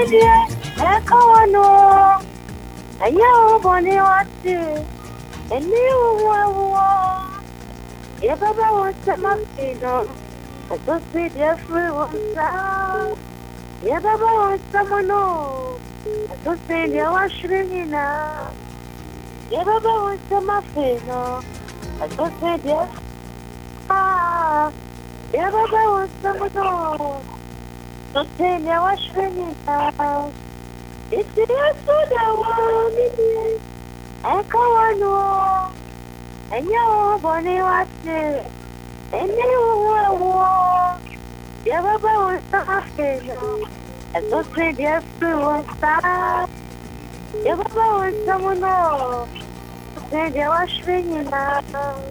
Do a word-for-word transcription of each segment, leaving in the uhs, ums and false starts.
dear, I can't know. And you bonny what to, and you want. If I want to my freedom, I just see the free one sound. If I want someone know, I just see the washing now. If I want some freedom, I just see the ah. If I want someone know, just see the washing now. It's the answer that one. I can't know. And you bonny what to, and you want. You ever want something? I just say yes to one side. You ever want someone else? Say they were swinging now.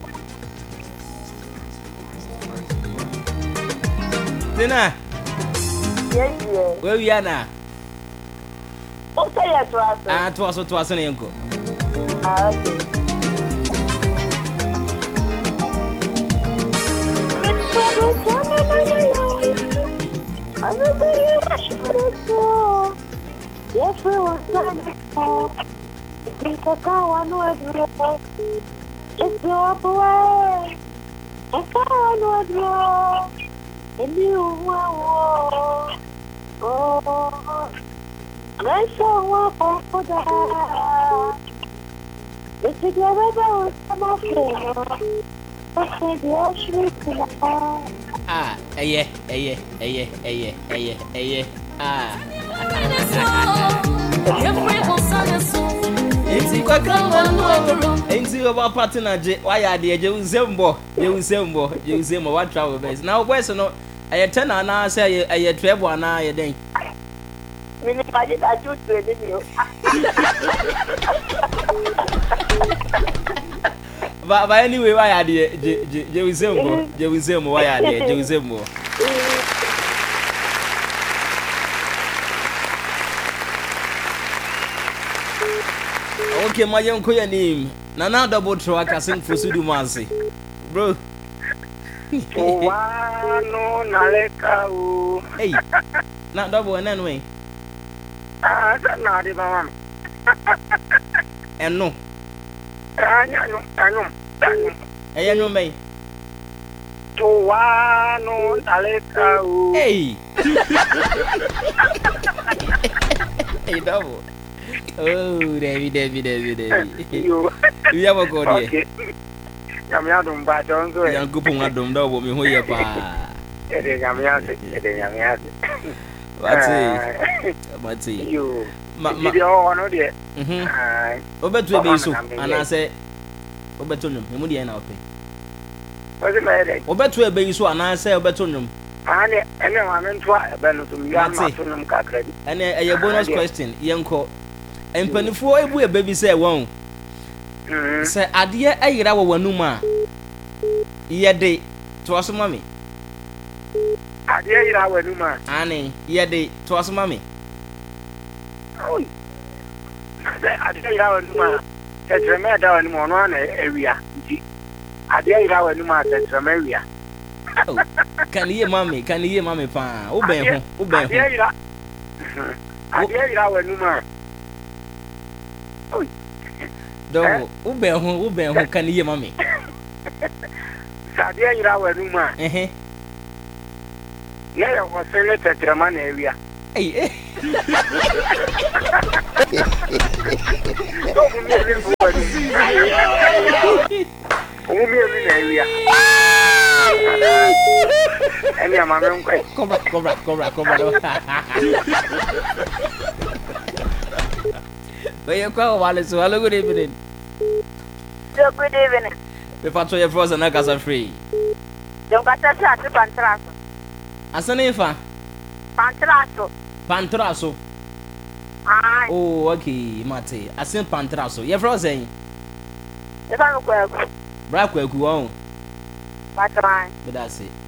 Tina. Yes, yes. Where we are now? Oh, say yes to us. Ah, to us, to us, and uncle. Ah, okay. I'm a very much for the yes, we were done. It's a car one word. It's your boy. A car one word. And you were. Oh, I saw one for that. It's a girl about my friend. Ah, aye, aye, aye, aye, aye, aye, ah. Enti kwa kama no, enti oba partner je, why are dey je uzembo, je uzembo, je uzembo what travel base. Now boys no, aye ten na say aye treble na aye den. Mini budget I choose to you. But but anyway, why are dey je je je uzembo, je uzembo why are dey je uzembo. Okay, my young koya name. Na na double track asing fusudu mansi. Bro. Wano naleka u. Hey. Na double and anyway. Ah, that na di mama. And no. Anya no, anya, anya. Hey, no me. Wano naleka u. Hey. Hey, double. Oh, David, David, David, David. You. You have a good Okay. Yamya dum ba don so. Yan kupon adom da wo me ho ye pa. Ede yamya se, ede yamya se. Wati. Wati. You. Ma ma. Di o no de. Mhm. Ah. Obetu ebe so ana se obetu nyum. Emu de na ope. What's my headache? Obetu ebe so ana se obetu nyum. Ah, ne, ene ma mentwa ebe no so mi ya ma so num kakra bi. Ene eye bonus question yenko. Empanifo ebu ebe bi se won. Mhm. Se ade ayira wo wanum a yede to aso mami. Ade ayira wanum a. Ani yede to aso mami. Oi. Ade ayira wanum a. Tetreme da wanum ono ana ewia. Nti ade ayira wanum a tetreme ewia. Kan ye mami, kan ye mami pa. Wo ben ho, wo ben ho. Ade ayira. Ade ayira wanum a. Oi. Dogo, wo ben ho, wo ben ho kan ye mami. Ade ayira wanum a. Eh Na ya ko sele tetrema na ewia. eh. Eh. Umi emi na ewia. Eni amame nkwe. Cobra, cobra, cobra, cobra. Oye kwa wale so hello good evening. So good evening. We patrol your frozen na kasa free. Don't got a shot to Pantraso. Asane fa Pantraso. pantraso. Aye. Oh, okay, mate. Asen pantraso. Your frozen. If I'm going to Bra kwaku won. go, But that's it.